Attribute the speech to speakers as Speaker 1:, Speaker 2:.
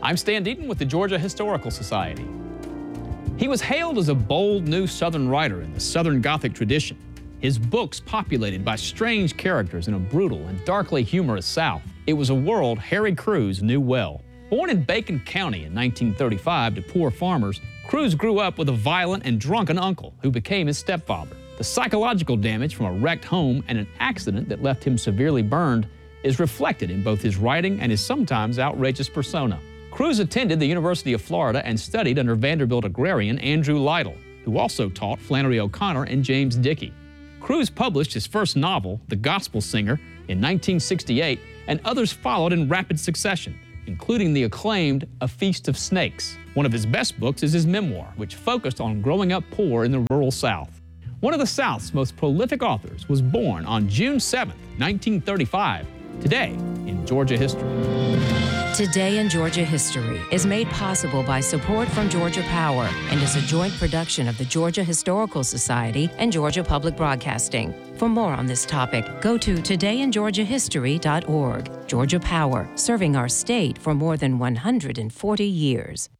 Speaker 1: I'm Stan Deaton with the Georgia Historical Society. He was hailed as a bold new Southern writer in the Southern Gothic tradition. His books populated by strange characters in a brutal and darkly humorous South. It was a world Harry Crews knew well. Born in Bacon County in 1935 to poor farmers, Crews grew up with a violent and drunken uncle who became his stepfather. The psychological damage from a wrecked home and an accident that left him severely burned is reflected in both his writing and his sometimes outrageous persona. Crews attended the University of Florida and studied under Vanderbilt agrarian Andrew Lytle, who also taught Flannery O'Connor and James Dickey. Crews published his first novel, The Gospel Singer, in 1968, and others followed in rapid succession, including the acclaimed A Feast of Snakes. One of his best books is his memoir, which focused on growing up poor in the rural South. One of the South's most prolific authors was born on June 7, 1935, today in Georgia history.
Speaker 2: Today in Georgia History is made possible by support from Georgia Power and is a joint production of the Georgia Historical Society and Georgia Public Broadcasting. For more on this topic, go to todayingeorgiahistory.org. Georgia Power, serving our state for more than 140 years.